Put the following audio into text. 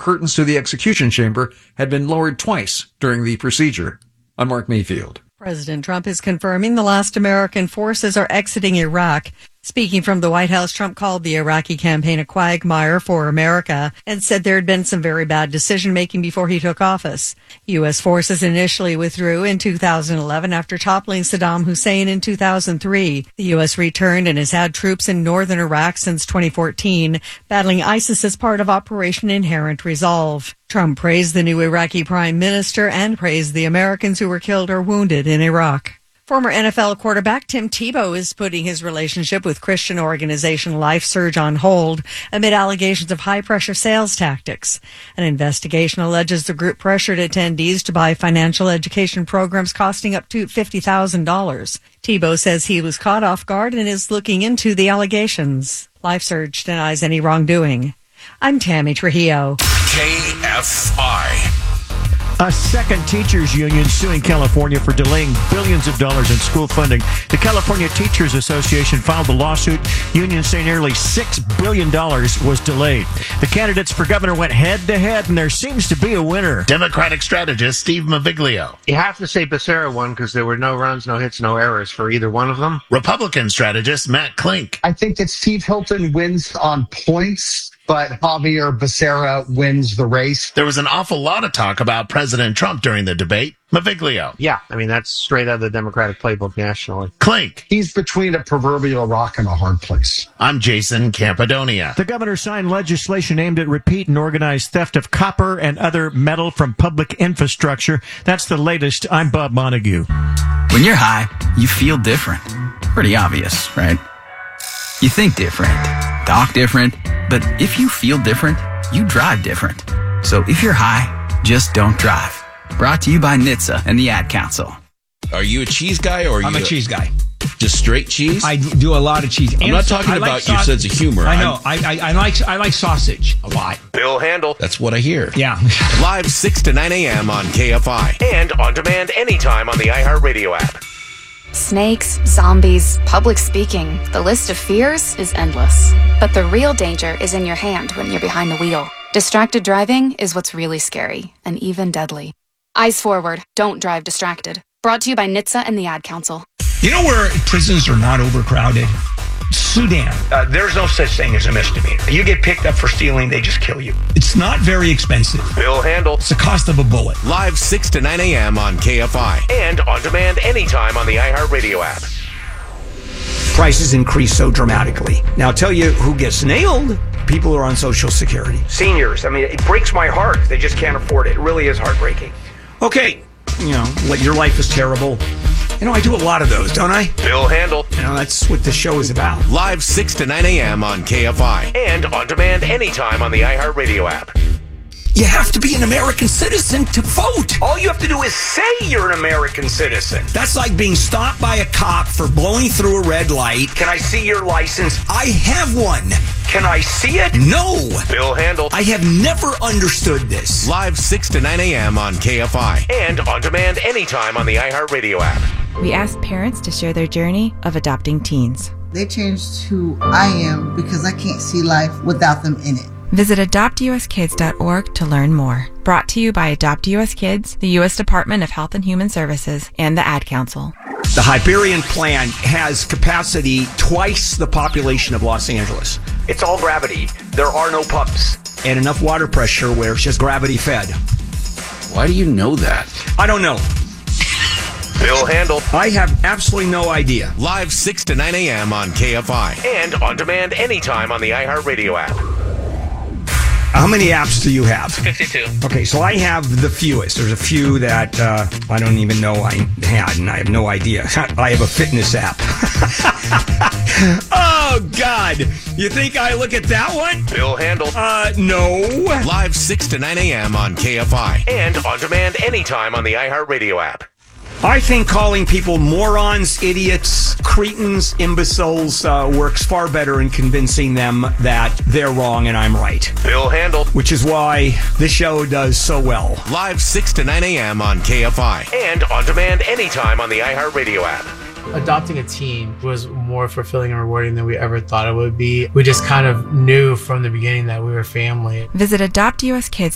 curtains to the execution chamber had been lowered twice during the procedure. I'm Mark Mayfield. President Trump is confirming the last American forces are exiting Iraq. Speaking from the White House, Trump called the Iraqi campaign a quagmire for America and said there had been some very bad decision-making before he took office. U.S. forces initially withdrew in 2011 after toppling Saddam Hussein in 2003. The U.S. returned and has had troops in northern Iraq since 2014, battling ISIS as part of Operation Inherent Resolve. Trump praised the new Iraqi prime minister and praised the Americans who were killed or wounded in Iraq. Former NFL quarterback Tim Tebow is putting his relationship with Christian organization LifeSurge on hold amid allegations of high-pressure sales tactics. An investigation alleges the group pressured attendees to buy financial education programs costing up to $50,000. Tebow says he was caught off guard and is looking into the allegations. LifeSurge denies any wrongdoing. I'm Tammy Trujillo. KFI. A second teachers union suing California for delaying billions of dollars in school funding. The California Teachers Association filed a lawsuit. Unions say nearly $6 billion was delayed. The candidates for governor went head-to-head, and there seems to be a winner. Democratic strategist Steve Maviglio. You have to say Becerra won because there were no runs, no hits, no errors for either one of them. Republican strategist Matt Klink. I think that Steve Hilton wins on points, but Javier Becerra wins the race. There was an awful lot of talk about President Trump during the debate. Maviglio. Yeah, I mean, that's straight out of the Democratic playbook nationally. Klink. He's between a proverbial rock and a hard place. I'm Jason Campidonia. The governor signed legislation aimed at repeat and organized theft of copper and other metal from public infrastructure. That's the latest. I'm Bob Montague. When you're high, you feel different. Pretty obvious, right? You think different, talk different, but if you feel different, you drive different. So if you're high, just don't drive. Brought to you by NHTSA and the Ad Council. Are you a cheese guy or are you? I'm a cheese guy. Just straight cheese? I do a lot of cheese. I'm not talking about your sense of humor. I know. I like sausage a lot. Bill Handel. That's what I hear. Yeah. Live 6 to 9 a.m. on KFI. And on demand anytime on the iHeartRadio app. Snakes, zombies, public speaking. The list of fears is endless. But the real danger is in your hand when you're behind the wheel. Distracted driving is what's really scary and even deadly. Eyes forward. Don't drive distracted. Brought to you by NHTSA and the Ad Council. You know where prisons are not overcrowded? Sudan. There's no such thing as a misdemeanor. You get picked up for stealing, they just kill you. It's not very expensive. Bill Handel. It's the cost of a bullet. Live 6 to 9 a.m. on KFI. And on demand anytime on the iHeartRadio app. Prices increase so dramatically. Now, I'll tell you who gets nailed. People who are on Social Security. Seniors. I mean, it breaks my heart. They just can't afford it. It really is heartbreaking. Okay, your life is terrible. I do a lot of those, don't I? Bill Handel. That's what the show is about. Live 6 to 9 a.m. on KFI. And on demand anytime on the iHeartRadio app. You have to be an American citizen to vote. All you have to do is say you're an American citizen. That's like being stopped by a cop for blowing through a red light. Can I see your license? I have one. Can I see it? No. Bill Handel. I have never understood this. Live 6 to 9 a.m. on KFI. And on demand anytime on the iHeartRadio app. We asked parents to share their journey of adopting teens. They changed who I am because I can't see life without them in it. Visit adoptuskids.org to learn more. Brought to you by Adopt US Kids, the U.S. Department of Health and Human Services, and the Ad Council. The Hyperion Plan has capacity twice the population of Los Angeles. It's all gravity. There are no pumps. And enough water pressure where it's just gravity fed. Why do you know that? I don't know. Bill Handel. I have absolutely no idea. Live 6 to 9 a.m. on KFI. And on demand anytime on the iHeartRadio app. How many apps do you have? 52. Okay, so I have the fewest. There's a few that I don't even know I had, and I have no idea. I have a fitness app. Oh, God. You think I look at that one? Bill Handel. No. Live 6 to 9 a.m. on KFI. And on demand anytime on the iHeartRadio app. I think calling people morons, idiots, cretins, imbeciles works far better in convincing them that they're wrong and I'm right. Bill Handel. Which is why this show does so well. Live 6 to 9 a.m. on KFI. And on demand anytime on the iHeartRadio app. Adopting a teen was more fulfilling and rewarding than we ever thought it would be. We just kind of knew from the beginning that we were family. Visit adoptuskids.org